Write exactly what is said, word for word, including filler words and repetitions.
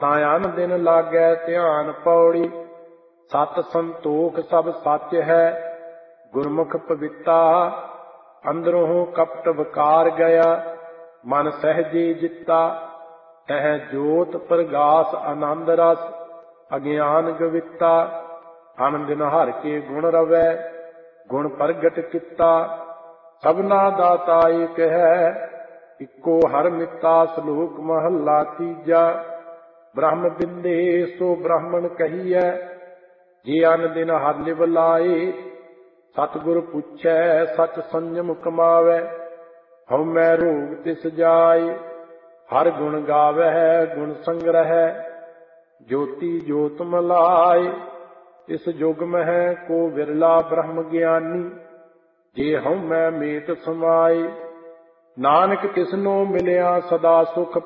ਤਾਂ ਅਨ ਦਿਨ ਲਾਗੈ ਧਿਆਨ ਪੌੜੀ। ਸਤ ਸੰਤੋਖ ਸਭ ਸੱਚ ਹੈ ਗੁਰਮੁਖ ਪਵਿੱਤਾ। ਅੰਦਰੋਂ ਕਪਟ ਵਿਕਾਰ ਗਿਆ ਮਨ ਸਹਿਜੇ ਜਿੱਤਾ। ਤਹ ਜੋਤ ਪ੍ਰਗਾਸ ਆਨੰਦ ਰਸ ਅਗਿਆਨ ਗਵਿੱਤਾ। ਅਨ ਦਿਨ ਹਰਿ ਕੇ ਗੁਣ ਰਵੈ ਗੁਣ ਪ੍ਰਗਟ ਕੀਤਾ। ਸਭਨਾ ਦਾਤਾ ਏਕ ਹੈ ਇੱਕੋ ਹਰਿ ਮਿੱਤਾ। ਸਲੋਕ ਮਹੱਲਾ ਤੀਜਾ। ਬ੍ਰਹਮ ਬਿੰਦੇ ਸੋ ਬ੍ਰਾਹਮਣ ਕਹੀਐ ਜੇ ਅਨ ਦਿਨ ਹਰਿ ਲਿਵ ਲਾਏ। ਸਤਿਗੁਰ ਪੁੱਛੈ ਸਚ ਸੰਜਮ ਕਮਾਵੈ ਹਉਮੈ ਰੋਗ ਤਿਸ ਜਾਏ। ਹਰਿ ਗੁਣ ਗਾਵੈ ਗੁਣ ਸੰਗ੍ਰਹਿ ਜੋਤੀ ਜੋਤ ਮਲਾਏ। ਇਸ ਜੁਗ ਮਹਿ ਕੋ ਵਿਰਲਾ ਬ੍ਰਹਮ ਗਿਆਨੀ ਜੇ ਹਉਮੈ ਮੇਟ ਸਮਾਏ। ਨਾਨਕ ਤਿਸਨੋ ਮਿਲਿਆ ਸਦਾ ਸੁਖ